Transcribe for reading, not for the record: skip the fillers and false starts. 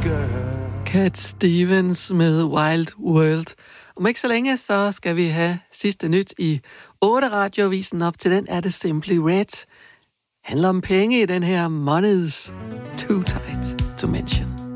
Cat Stevens med Wild World. Om ikke så længe, så skal vi have sidste nyt i 8 radioavisen. Op til den er det Simply Red. Handler om penge i den her Money's Too Tight to Mention.